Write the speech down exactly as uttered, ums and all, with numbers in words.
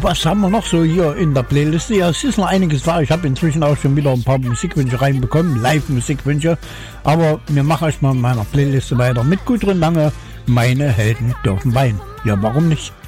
was haben wir noch so hier in der Playliste? Ja, es ist noch einiges da. Ich habe inzwischen auch schon wieder ein paar Musikwünsche reinbekommen, Live-Musikwünsche. Aber wir machen erstmal in meiner Playliste weiter mit Gudrun Lange. Meine Helden dürfen weinen. Ja, warum nicht?